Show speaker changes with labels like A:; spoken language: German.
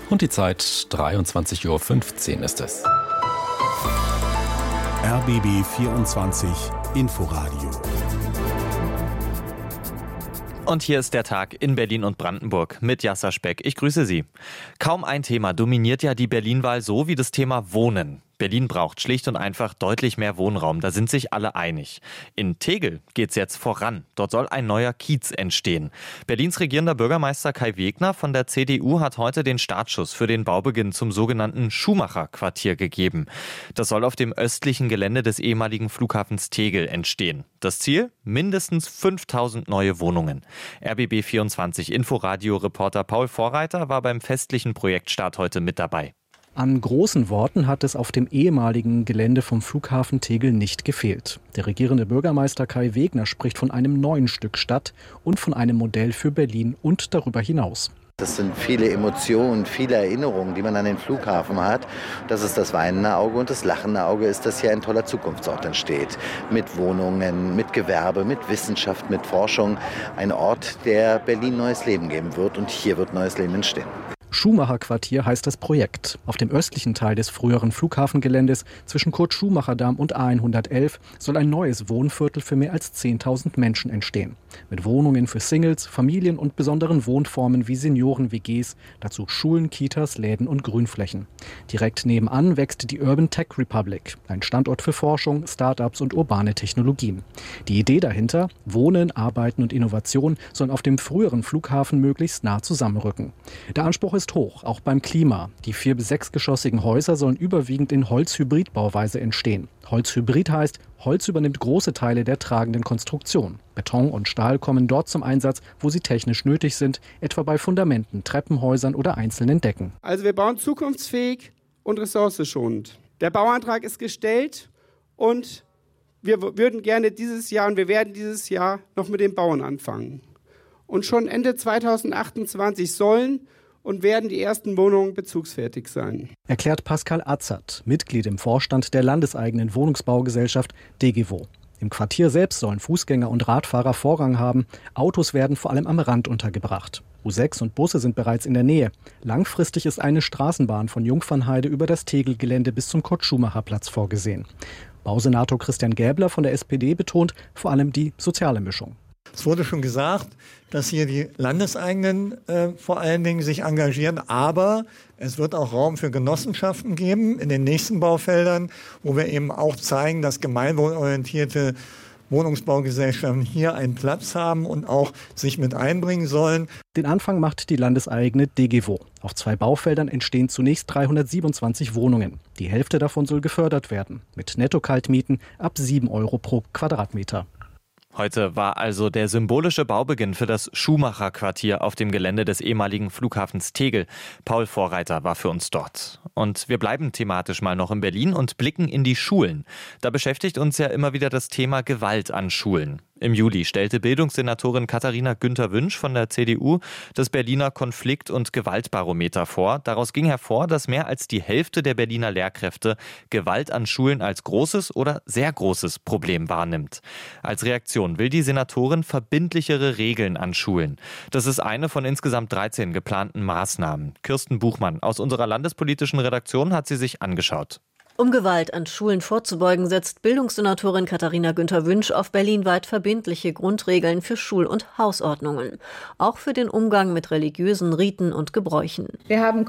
A: Und die Zeit 23:15 Uhr ist es.
B: RBB 24 Inforadio.
C: Und hier ist der Tag in Berlin und Brandenburg mit Jasser Speck. Ich grüße Sie. Kaum ein Thema dominiert ja die Berlin-Wahl so wie das Thema Wohnen. Berlin braucht schlicht und einfach deutlich mehr Wohnraum, da sind sich alle einig. In Tegel geht's jetzt voran. Dort soll ein neuer Kiez entstehen. Berlins regierender Bürgermeister Kai Wegner von der CDU hat heute den Startschuss für den Baubeginn zum sogenannten Schumacher-Quartier gegeben. Das soll auf dem östlichen Gelände des ehemaligen Flughafens Tegel entstehen. Das Ziel? Mindestens 5000 neue Wohnungen. RBB 24 Inforadio-Reporter Paul Vorreiter war beim festlichen Projektstart heute mit dabei.
D: An großen Worten hat es auf dem ehemaligen Gelände vom Flughafen Tegel nicht gefehlt. Der regierende Bürgermeister Kai Wegner spricht von einem neuen Stück Stadt und von einem Modell für Berlin und darüber hinaus.
E: Das sind viele Emotionen, viele Erinnerungen, die man an den Flughafen hat. Das ist das weinende Auge und das lachende Auge ist, dass hier ein toller Zukunftsort entsteht. Mit Wohnungen, mit Gewerbe, mit Wissenschaft, mit Forschung. Ein Ort, der Berlin neues Leben geben wird und hier wird neues Leben entstehen.
D: Schumacher-Quartier heißt das Projekt. Auf dem östlichen Teil des früheren Flughafengeländes zwischen Kurt-Schumacher-Damm und A111 soll ein neues Wohnviertel für mehr als 10.000 Menschen entstehen. Mit Wohnungen für Singles, Familien und besonderen Wohnformen wie Senioren-WGs, dazu Schulen, Kitas, Läden und Grünflächen. Direkt nebenan wächst die Urban Tech Republic, ein Standort für Forschung, Start-ups und urbane Technologien. Die Idee dahinter, Wohnen, Arbeiten und Innovation sollen auf dem früheren Flughafen möglichst nah zusammenrücken. Der Anspruch ist hoch, auch beim Klima. Die 4- bis 6-geschossigen Häuser sollen überwiegend in Holz-Hybrid-Bauweise entstehen. Holz-Hybrid heißt, Holz übernimmt große Teile der tragenden Konstruktion. Beton und Stahl kommen dort zum Einsatz, wo sie technisch nötig sind, etwa bei Fundamenten, Treppenhäusern oder einzelnen Decken.
F: Also wir bauen zukunftsfähig und ressourcenschonend. Der Bauantrag ist gestellt und wir würden gerne dieses Jahr und wir werden dieses Jahr noch mit dem Bauen anfangen. Und schon Ende 2028 sollen und werden die ersten Wohnungen bezugsfertig sein.
D: Erklärt Pascal Atzert, Mitglied im Vorstand der landeseigenen Wohnungsbaugesellschaft DEGEWO. Im Quartier selbst sollen Fußgänger und Radfahrer Vorrang haben. Autos werden vor allem am Rand untergebracht. U6 und Busse sind bereits in der Nähe. Langfristig ist eine Straßenbahn von Jungfernheide über das Tegelgelände bis zum Kurt-Schumacher-Platz vorgesehen. Bausenator Christian Gäbler von der SPD betont vor allem die soziale Mischung.
G: Es wurde schon gesagt, dass hier die Landeseigenen vor allen Dingen sich engagieren, aber es wird auch Raum für Genossenschaften geben in den nächsten Baufeldern, wo wir eben auch zeigen, dass gemeinwohlorientierte Wohnungsbaugesellschaften hier einen Platz haben und auch sich mit einbringen sollen.
D: Den Anfang macht die landeseigene DEGEWO. Auf 2 Baufeldern entstehen zunächst 327 Wohnungen. Die Hälfte davon soll gefördert werden, mit Netto-Kaltmieten ab 7 € pro Quadratmeter.
C: Heute war also der symbolische Baubeginn für das Schumacher-Quartier auf dem Gelände des ehemaligen Flughafens Tegel. Paul Vorreiter war für uns dort. Und wir bleiben thematisch mal noch in Berlin und blicken in die Schulen. Da beschäftigt uns ja immer wieder das Thema Gewalt an Schulen. Im Juli stellte Bildungssenatorin Katharina Günther-Wünsch von der CDU das Berliner Konflikt- und Gewaltbarometer vor. Daraus ging hervor, dass mehr als die Hälfte der Berliner Lehrkräfte Gewalt an Schulen als großes oder sehr großes Problem wahrnimmt. Als Reaktion will die Senatorin verbindlichere Regeln an Schulen. Das ist eine von insgesamt 13 geplanten Maßnahmen. Kirsten Buchmann aus unserer landespolitischen Redaktion hat sie sich angeschaut.
H: Um Gewalt an Schulen vorzubeugen, setzt Bildungssenatorin Katharina Günther-Wünsch auf berlinweit verbindliche Grundregeln für Schul- und Hausordnungen. Auch für den Umgang mit religiösen Riten und Gebräuchen.
I: Wir haben